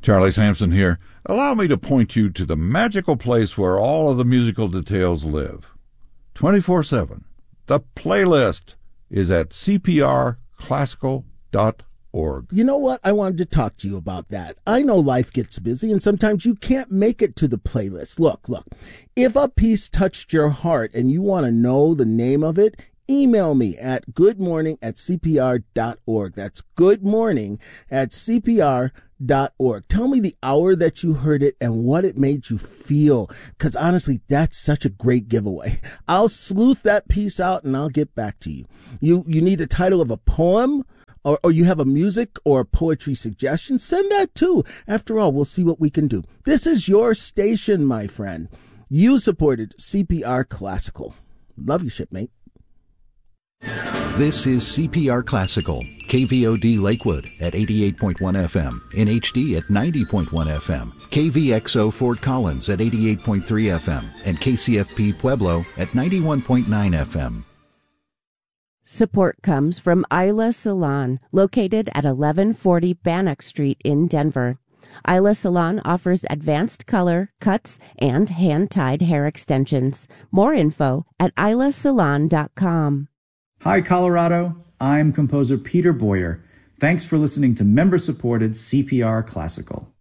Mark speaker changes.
Speaker 1: Charlie Sampson here. Allow me to point you to the magical place where all of the musical details live. 24/7. The playlist is at cprclassical.org.
Speaker 2: You know what? I wanted to talk to you about that. I know life gets busy and sometimes you can't make it to the playlist. Look. If a piece touched your heart and you want to know the name of it, email me at goodmorning@cpr.org. That's goodmorning@cpr.org. Tell me the hour that you heard it and what it made you feel. Because honestly, that's such a great giveaway. I'll sleuth that piece out and I'll get back to you. You need the title of a poem? Or you have a music or a poetry suggestion? Send that too. After all, we'll see what we can do. This is your station, my friend. You supported CPR Classical. Love you, shipmate.
Speaker 3: This is CPR Classical, KVOD Lakewood at 88.1 FM, in HD at 90.1 FM, KVXO Fort Collins at 88.3 FM, and KCFP Pueblo at 91.9 FM.
Speaker 4: Support comes from Isla Salon, located at 1140 Bannock Street in Denver. Isla Salon offers advanced color, cuts, and hand-tied hair extensions. More info at islasalon.com.
Speaker 5: Hi, Colorado. I'm composer Peter Boyer. Thanks for listening to member-supported CPR Classical.